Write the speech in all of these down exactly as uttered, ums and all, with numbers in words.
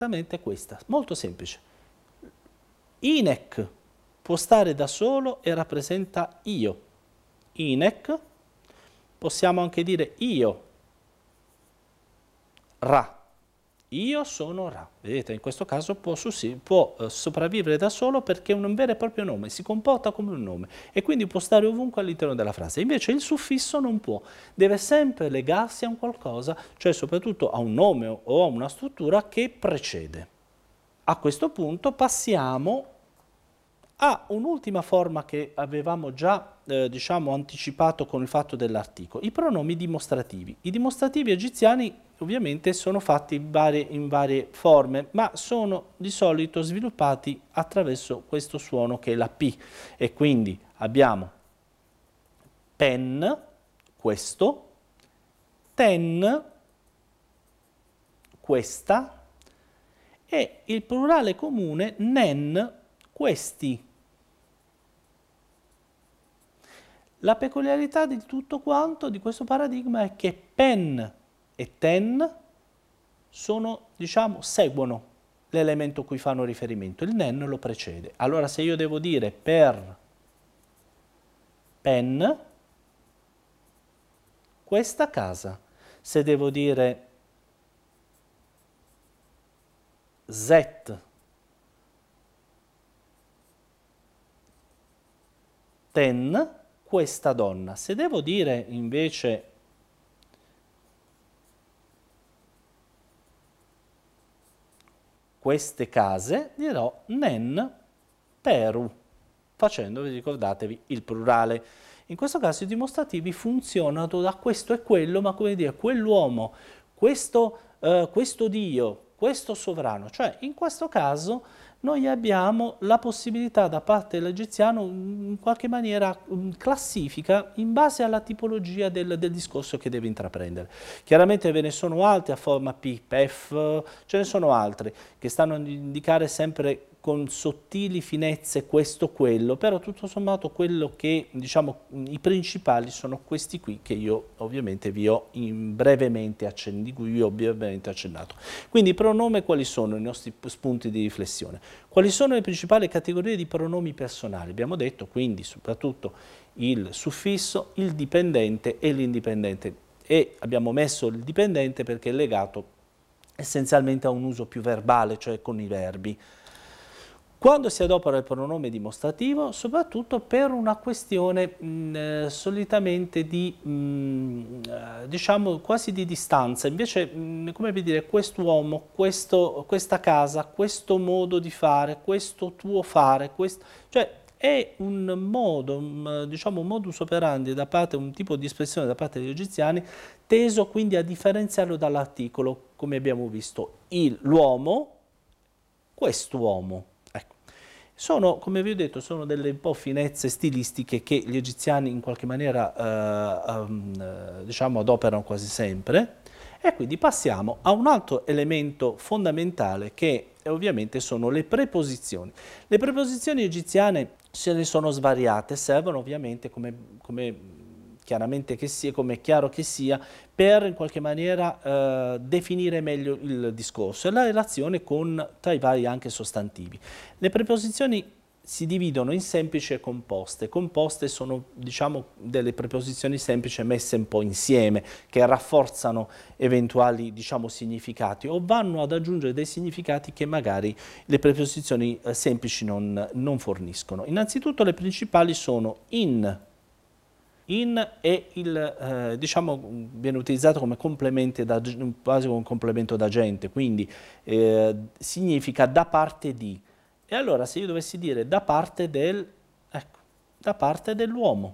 esattamente questa, molto semplice. Inek può stare da solo e rappresenta io. Inek, possiamo anche dire io, Ra. Io sono Ra. Vedete, in questo caso può, può eh, sopravvivere da solo perché è un vero e proprio nome, si comporta come un nome e quindi può stare ovunque all'interno della frase. Invece il suffisso non può, deve sempre legarsi a un qualcosa, cioè soprattutto a un nome o a una struttura che precede. A questo punto passiamo a un'ultima forma che avevamo già eh, diciamo, anticipato con il fatto dell'articolo, i pronomi dimostrativi. I dimostrativi egiziani ovviamente sono fatti in varie, in varie forme, ma sono di solito sviluppati attraverso questo suono che è la P. E quindi abbiamo pen, questo, ten, questa, e il plurale comune nen, questi. La peculiarità di tutto quanto, di questo paradigma, è che pen e ten sono, diciamo, seguono l'elemento a cui fanno riferimento, il nen lo precede. Allora se io devo dire per pen, questa casa, se devo dire zet, ten, questa donna. Se devo dire invece queste case, dirò nen peru, facendo, ricordatevi, il plurale. In questo caso i dimostrativi funzionano da questo e quello, ma come dire, quell'uomo, questo, eh, questo Dio, questo sovrano. Cioè, in questo caso noi abbiamo la possibilità da parte dell'egiziano in qualche maniera classifica in base alla tipologia del, del discorso che deve intraprendere. Chiaramente ve ne sono altri a forma P, P F, ce ne sono altri che stanno a indicare sempre con sottili finezze questo quello, però tutto sommato quello che, diciamo, i principali sono questi qui che io ovviamente vi ho in brevemente accennato, di cui vi ho brevemente accennato. Quindi i pronomi quali sono i nostri spunti di riflessione? Quali sono le principali categorie di pronomi personali? Abbiamo detto quindi soprattutto il suffisso, il dipendente e l'indipendente, e abbiamo messo il dipendente perché è legato essenzialmente a un uso più verbale, cioè con i verbi. Quando si adopera il pronome dimostrativo, soprattutto per una questione mh, eh, solitamente di, mh, eh, diciamo, quasi di distanza, invece, mh, come vi dire, quest'uomo, questo, questa casa, questo modo di fare, questo tuo fare, questo, cioè è un modo, un, diciamo, un modus operandi da parte, un tipo di espressione da parte degli egiziani, teso quindi a differenziarlo dall'articolo, come abbiamo visto, l'uomo, quest'uomo. Sono, come vi ho detto, sono delle un po' finezze stilistiche che gli egiziani in qualche maniera eh, um, diciamo adoperano quasi sempre, e quindi passiamo a un altro elemento fondamentale che ovviamente sono le preposizioni. Le preposizioni egiziane se ne sono svariate, servono ovviamente come, come chiaramente che sia, come è chiaro che sia, per in qualche maniera eh, definire meglio il discorso e la relazione con tra i vari anche sostantivi. Le preposizioni si dividono in semplici e composte. Composte sono, diciamo, delle preposizioni semplici messe un po' insieme, che rafforzano eventuali, diciamo, significati o vanno ad aggiungere dei significati che magari le preposizioni eh, semplici non, non forniscono. Innanzitutto le principali sono in. In è il, eh, diciamo, viene utilizzato come complemento, da, quasi come un complemento d'agente, quindi eh, significa da parte di. E allora se io dovessi dire da parte del, ecco, da parte dell'uomo,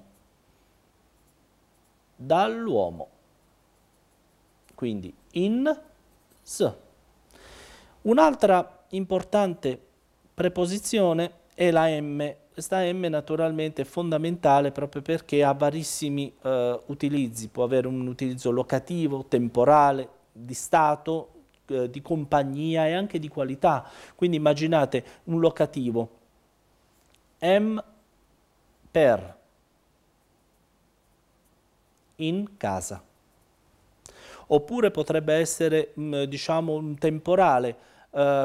dall'uomo, quindi in, s. Un'altra importante preposizione è la M. Questa M naturalmente è fondamentale proprio perché ha varissimi eh, utilizzi, può avere un utilizzo locativo, temporale, di stato, eh, di compagnia e anche di qualità. Quindi immaginate un locativo, M per, in casa. Oppure potrebbe essere, mh, diciamo, un temporale, eh,